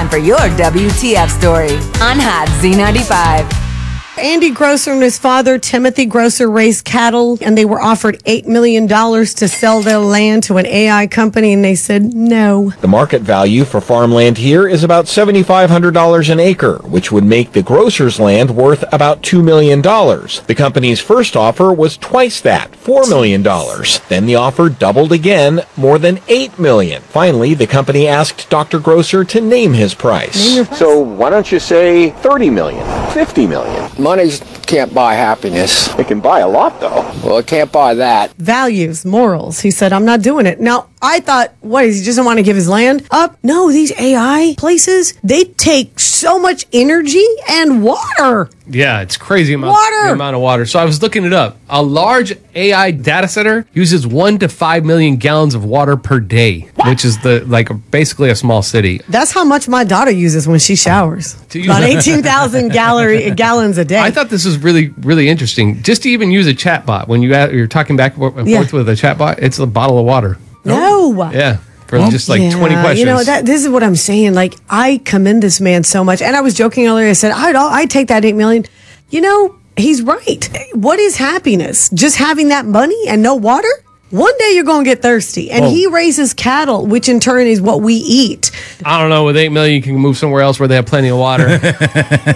time for your WTF story on Hot Z95. Andy Grosser and his father, Timothy Grosser, raised cattle, and they were offered $8 million to sell their land to an AI company, and they said no. The market value for farmland here is about $7,500 an acre, which would make the Grosser's land worth about $2 million. The company's first offer was twice that, $4 million. Then the offer doubled again, more than $8 million. Finally, the company asked Dr. Grosser to name his price. So why don't you say $30 million, $50 million? Money can't buy happiness. It can buy a lot, though. Well, it can't buy that. Values, morals. He said, I'm not doing it. Now, I thought, what, he just doesn't want to give his land up? No, these AI places, they take so much energy and water. Yeah, it's crazy Water. the amount of water. So I was looking it up. A large AI data center uses 1 to 5 million gallons of water per day, which is basically a small city. That's how much my daughter uses when she showers. About 18,000 gallons a day. I thought this was really, really interesting. Just to even use a chatbot, when you're talking back and forth with a chatbot, it's a bottle of water. No. Yeah. For just 20 questions. You know, this is what I'm saying. Like, I commend this man so much. And I was joking earlier. I said, I'd take that $8 million. You know, he's right. What is happiness? Just having that money and no water? One day you're going to get thirsty. And he raises cattle, which in turn is what we eat. I don't know. With $8 million, you can move somewhere else where they have plenty of water.